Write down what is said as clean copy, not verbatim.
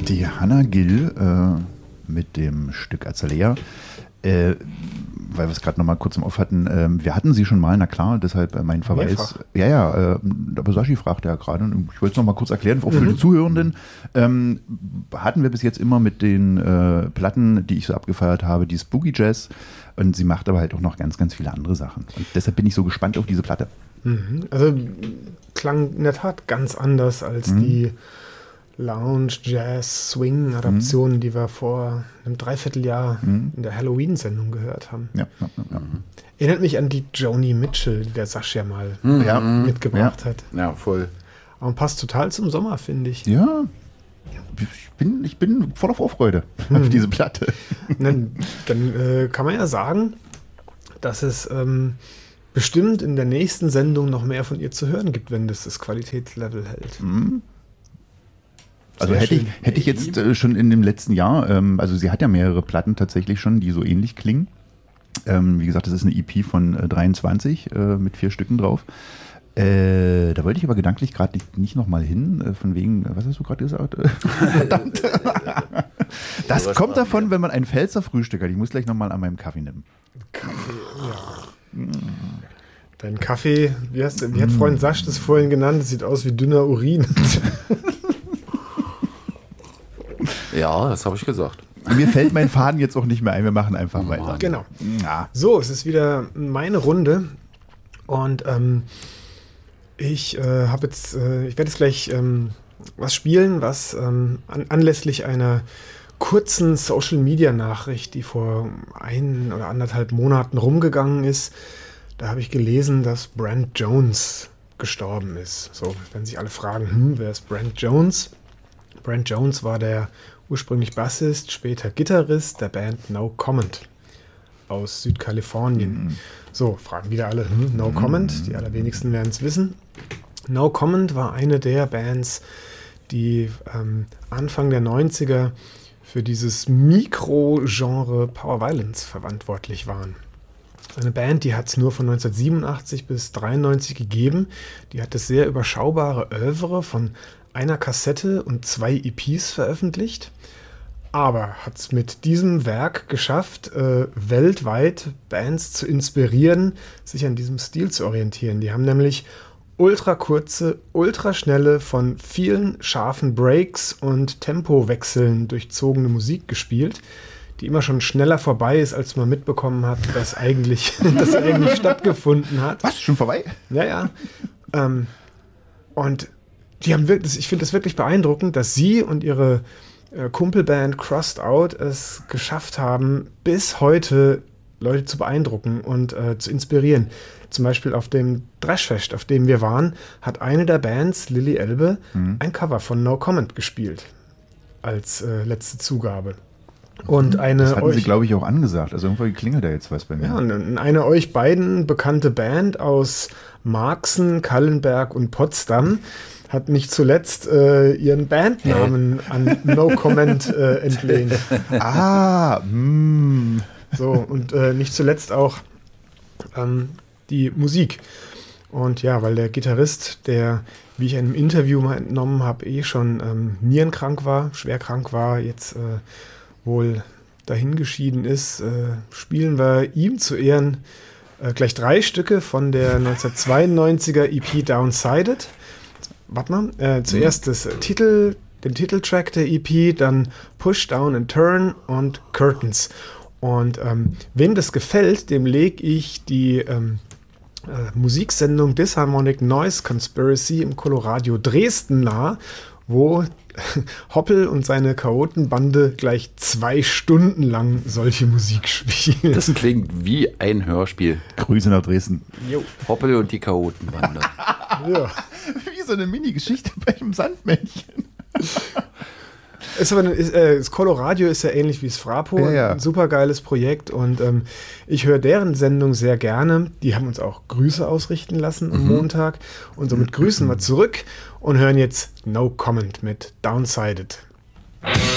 Die Hannah Gill mit dem Stück Azalea, weil wir es gerade noch mal kurz im Off hatten, wir hatten sie schon mal, na klar, deshalb mein Verweis. Mehrfach. Ja, aber Sashi fragte ja gerade, und ich wollte es noch mal kurz erklären, auch für die Zuhörenden, hatten wir bis jetzt immer mit den Platten, die ich so abgefeiert habe, die Spooky Jazz, und sie macht aber halt auch noch ganz, ganz viele andere Sachen. Und deshalb bin ich so gespannt auf diese Platte. Also klang in der Tat ganz anders als die Lounge, Jazz, Swing-Adaptionen, die wir vor einem Dreivierteljahr in der Halloween-Sendung gehört haben. Ja. Erinnert mich an die Joni Mitchell, die der Sascha mal mitgebracht hat. Ja, voll. Aber passt total zum Sommer, finde ich. Ja, ich bin voll auf Vorfreude auf diese Platte. Dann kann man ja sagen, dass es bestimmt in der nächsten Sendung noch mehr von ihr zu hören gibt, wenn das Qualitätslevel hält. Also hätte ich jetzt schon in dem letzten Jahr, also sie hat ja mehrere Platten tatsächlich schon, die so ähnlich klingen. Wie gesagt, das ist eine EP von 23 mit 4 Stücken drauf. Da wollte ich aber gedanklich gerade nicht nochmal hin, von wegen, was hast du gerade gesagt? Verdammt. Das kommt davon, wenn man ein Pfälzer Frühstück hat. Ich muss gleich nochmal an meinem Kaffee nehmen. Kaffee, ja. Dein Kaffee, wie hat Freund Sasch das vorhin genannt? Das sieht aus wie dünner Urin. Ja, das habe ich gesagt. Mir fällt mein Faden jetzt auch nicht mehr ein. Wir machen einfach weiter. Genau. Ja. So, es ist wieder meine Runde. Und ich werde jetzt gleich was spielen, was anlässlich einer kurzen Social-Media-Nachricht, die vor 1 oder 1,5 Monaten rumgegangen ist, da habe ich gelesen, dass Brent Jones gestorben ist. So, wenn sich alle fragen, wer ist Brent Jones? Brent Jones war der ursprünglich Bassist, später Gitarrist der Band No Comment aus Südkalifornien. So, fragen wieder alle, No Comment? Die allerwenigsten werden es wissen. No Comment war eine der Bands, die Anfang der 90er für dieses Mikro-Genre Power Violence verantwortlich waren. Eine Band, die hat es nur von 1987 bis 1993 gegeben. Die hat das sehr überschaubare Oeuvre von einer Kassette und 2 EPs veröffentlicht, aber hat es mit diesem Werk geschafft, weltweit Bands zu inspirieren, sich an diesem Stil zu orientieren. Die haben nämlich ultra kurze, ultra schnelle, von vielen scharfen Breaks und Tempowechseln durchzogene Musik gespielt, die immer schon schneller vorbei ist, als man mitbekommen hat, dass eigentlich stattgefunden hat. Was? Schon vorbei? Ja. Und die haben wirklich, ich finde das wirklich beeindruckend, dass sie und ihre Kumpelband Crossed Out es geschafft haben, bis heute Leute zu beeindrucken und zu inspirieren. Zum Beispiel auf dem Thrashfest, auf dem wir waren, hat eine der Bands, Lily Elbe, ein Cover von No Comment gespielt als letzte Zugabe. Und das hatten sie, glaube ich, auch angesagt. Also irgendwie klingelt da jetzt was bei mir. Ja, und eine euch beiden bekannte Band aus Marxen, Kallenberg und Potsdam hat nicht zuletzt ihren Bandnamen an No Comment entlehnt. So, und nicht zuletzt auch die Musik. Und ja, weil der Gitarrist, der, wie ich in einem Interview mal entnommen habe, schon nierenkrank war, schwer krank war, jetzt wohl dahingeschieden ist, spielen wir ihm zu Ehren gleich 3 Stücke von der 1992er EP Downsided. Warte mal, zuerst den Titeltrack der EP, dann Push, Down and Turn und Curtains. Und wem das gefällt, dem lege ich die Musiksendung Disharmonic Noise Conspiracy im Coloradio Dresden nahe, wo Hoppel und seine Chaotenbande gleich 2 Stunden lang solche Musik spielen. Das klingt wie ein Hörspiel. Grüße nach Dresden. Jo. Hoppel und die Chaotenbande. Ja. Wie so eine Mini-Geschichte bei einem Sandmännchen. Das Coloradio ist ja ähnlich wie das Frapo, ja. Ein super geiles Projekt und ich höre deren Sendung sehr gerne. Die haben uns auch Grüße ausrichten lassen am Montag und somit grüßen wir zurück und hören jetzt No Comment mit Downsided.